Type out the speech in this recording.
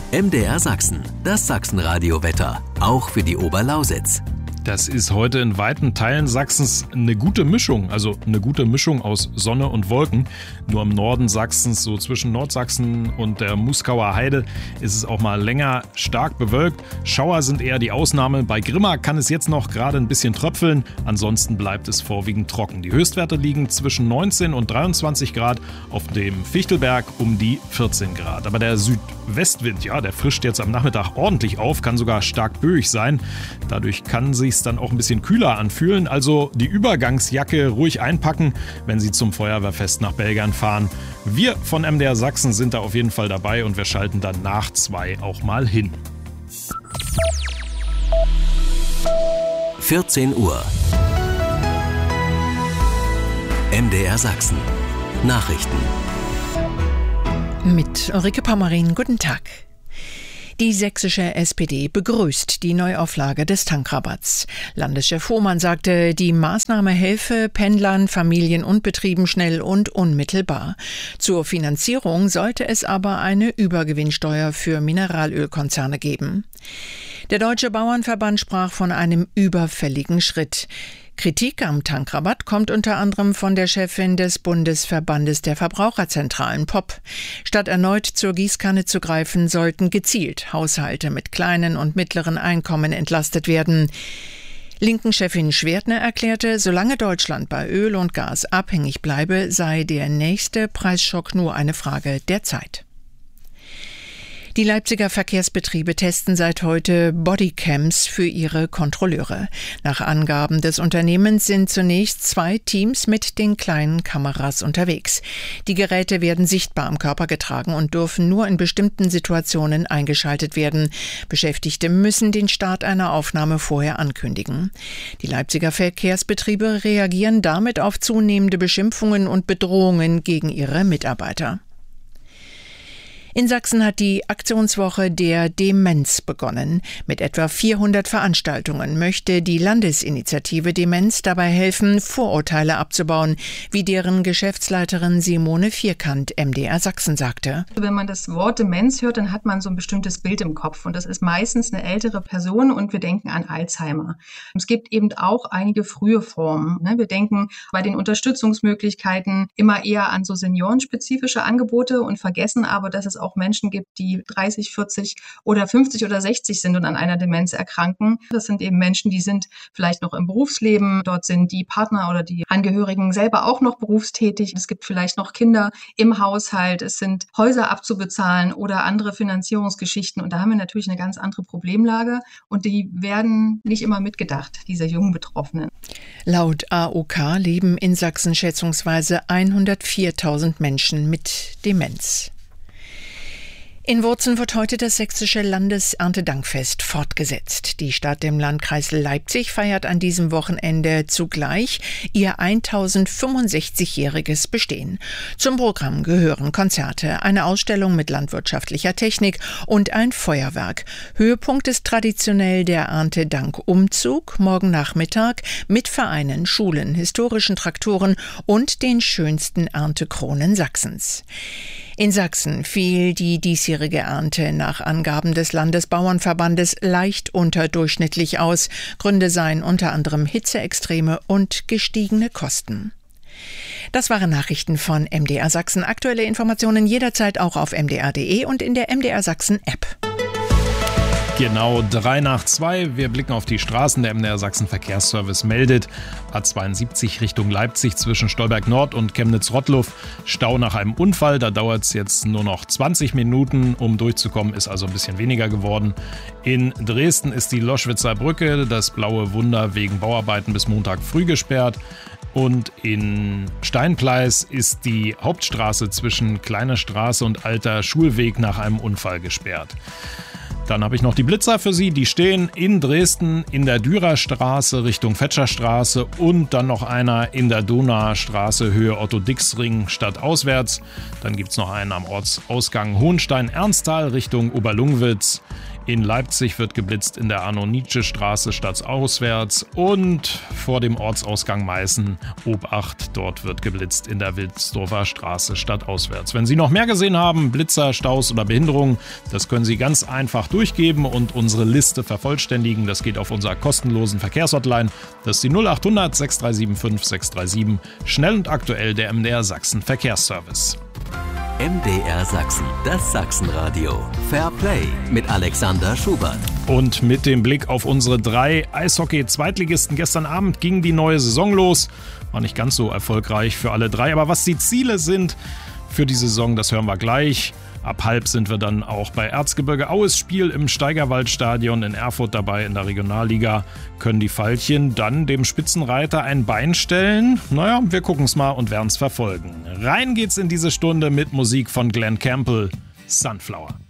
MDR Sachsen, das Sachsenradio-Wetter, auch für die Oberlausitz. Das ist heute in weiten Teilen Sachsens eine gute Mischung, also eine gute Mischung aus Sonne und Wolken. Nur im Norden Sachsens, so zwischen Nordsachsen und der Muskauer Heide, ist es auch mal länger stark bewölkt. Schauer sind eher die Ausnahme. Bei Grimma kann es jetzt noch gerade ein bisschen tröpfeln, ansonsten bleibt es vorwiegend trocken. Die Höchstwerte liegen zwischen 19 und 23 Grad, auf dem Fichtelberg um die 14 Grad. Aber der Südwestwind, der frischt jetzt am Nachmittag ordentlich auf, kann sogar stark böig sein. Dadurch kann sich's dann auch ein bisschen kühler anfühlen, also die Übergangsjacke ruhig einpacken, wenn Sie zum Feuerwehrfest nach Belgern fahren. Wir von MDR Sachsen sind da auf jeden Fall dabei und wir schalten dann nach 2 auch mal hin. 14 Uhr. MDR Sachsen. Nachrichten. Mit Ulrike Pommerin, guten Tag. Die sächsische SPD begrüßt die Neuauflage des Tankrabatts. Landeschef Hohmann sagte, die Maßnahme helfe Pendlern, Familien und Betrieben schnell und unmittelbar. Zur Finanzierung sollte es aber eine Übergewinnsteuer für Mineralölkonzerne geben. Der Deutsche Bauernverband sprach von einem überfälligen Schritt. Kritik am Tankrabatt kommt unter anderem von der Chefin des Bundesverbandes der Verbraucherzentralen POP. Statt erneut zur Gießkanne zu greifen, sollten gezielt Haushalte mit kleinen und mittleren Einkommen entlastet werden. Linken-Chefin Schwertner erklärte, solange Deutschland bei Öl und Gas abhängig bleibe, sei der nächste Preisschock nur eine Frage der Zeit. Die Leipziger Verkehrsbetriebe testen seit heute Bodycams für ihre Kontrolleure. Nach Angaben des Unternehmens sind zunächst 2 Teams mit den kleinen Kameras unterwegs. Die Geräte werden sichtbar am Körper getragen und dürfen nur in bestimmten Situationen eingeschaltet werden. Beschäftigte müssen den Start einer Aufnahme vorher ankündigen. Die Leipziger Verkehrsbetriebe reagieren damit auf zunehmende Beschimpfungen und Bedrohungen gegen ihre Mitarbeiter. In Sachsen hat die Aktionswoche der Demenz begonnen. Mit etwa 400 Veranstaltungen möchte die Landesinitiative Demenz dabei helfen, Vorurteile abzubauen, wie deren Geschäftsleiterin Simone Vierkant MDR Sachsen sagte. Wenn man das Wort Demenz hört, dann hat man so ein bestimmtes Bild im Kopf und das ist meistens eine ältere Person und wir denken an Alzheimer. Es gibt eben auch einige frühe Formen. Wir denken bei den Unterstützungsmöglichkeiten immer eher an so seniorenspezifische Angebote und vergessen aber, dass es auch Menschen gibt, die 30, 40 oder 50 oder 60 sind und an einer Demenz erkranken. Das sind eben Menschen, die sind vielleicht noch im Berufsleben. Dort sind die Partner oder die Angehörigen selber auch noch berufstätig. Es gibt vielleicht noch Kinder im Haushalt. Es sind Häuser abzubezahlen oder andere Finanzierungsgeschichten. Und da haben wir natürlich eine ganz andere Problemlage. Und die werden nicht immer mitgedacht, diese jungen Betroffenen. Laut AOK leben in Sachsen schätzungsweise 104.000 Menschen mit Demenz. In Wurzen wird heute das sächsische Landeserntedankfest fortgesetzt. Die Stadt im Landkreis Leipzig feiert an diesem Wochenende zugleich ihr 1065-jähriges Bestehen. Zum Programm gehören Konzerte, eine Ausstellung mit landwirtschaftlicher Technik und ein Feuerwerk. Höhepunkt ist traditionell der Erntedank-Umzug morgen Nachmittag mit Vereinen, Schulen, historischen Traktoren und den schönsten Erntekronen Sachsens. In Sachsen fiel die diesjährige Ernte nach Angaben des Landesbauernverbandes leicht unterdurchschnittlich aus. Gründe seien unter anderem Hitzeextreme und gestiegene Kosten. Das waren Nachrichten von MDR Sachsen. Aktuelle Informationen jederzeit auch auf mdr.de und in der MDR Sachsen App. Genau 3:02. Wir blicken auf die Straßen. Der MDR Sachsen Verkehrsservice meldet A72 Richtung Leipzig zwischen Stolberg Nord und Chemnitz-Rottluff. Stau nach einem Unfall. Da dauert es jetzt nur noch 20 Minuten, um durchzukommen. Ist also ein bisschen weniger geworden. In Dresden ist die Loschwitzer Brücke, das Blaue Wunder, wegen Bauarbeiten bis Montag früh gesperrt. Und in Steinpleis ist die Hauptstraße zwischen Kleiner Straße und Alter Schulweg nach einem Unfall gesperrt. Dann habe ich noch die Blitzer für Sie, die stehen in Dresden in der Dürerstraße Richtung Fetscherstraße und dann noch einer in der Donaustraße Höhe Otto-Dix-Ring stadtauswärts. Dann gibt es noch einen am Ortsausgang Hohenstein-Ernsthal Richtung Oberlungwitz. In Leipzig wird geblitzt in der Arno-Nietzsche-Straße stadtauswärts und vor dem Ortsausgang Meißen Obacht. Dort wird geblitzt in der Wilsdorfer Straße stadtauswärts. Wenn Sie noch mehr gesehen haben, Blitzer, Staus oder Behinderungen, das können Sie ganz einfach durchgeben und unsere Liste vervollständigen. Das geht auf unserer kostenlosen Verkehrshotline. Das ist die 0800 6375 637. Schnell und aktuell der MDR Sachsen Verkehrsservice. MDR Sachsen, das Sachsenradio. Fair Play mit Alexander Schubert. Und mit dem Blick auf unsere 3 Eishockey-Zweitligisten gestern Abend ging die neue Saison los. War nicht ganz so erfolgreich für alle 3, aber was die Ziele sind für die Saison, das hören wir gleich. Ab halb sind wir dann auch bei Erzgebirge Aues Spiel im Steigerwaldstadion in Erfurt dabei in der Regionalliga. Können die Veilchen dann dem Spitzenreiter ein Bein stellen? Naja, wir gucken es mal und werden es verfolgen. Rein geht's in diese Stunde mit Musik von Glenn Campbell, Sunflower.